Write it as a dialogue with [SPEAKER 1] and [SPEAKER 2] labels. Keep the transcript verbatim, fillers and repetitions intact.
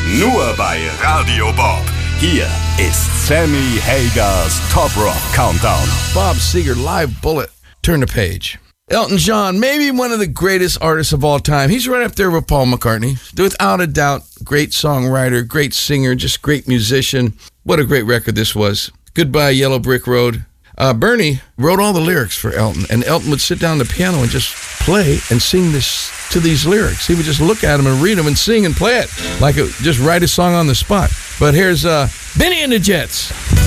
[SPEAKER 1] Nur bei Radio Bob. Hier ist Sammy Hagar's Top Rock Countdown.
[SPEAKER 2] Bob Seger, Live Bullet. Turn the page. Elton John, maybe one of the greatest artists of all time. He's right up there with Paul McCartney. Without a doubt, great songwriter, great singer, just great musician. What a great record this was. Goodbye, Yellow Brick Road. Uh, Bernie wrote all the lyrics for Elton, and Elton would sit down at the piano and just play and sing this to these lyrics. He would just look at them and read them and sing and play it, like it, just write a song on the spot. But here's uh, Benny and the Jets.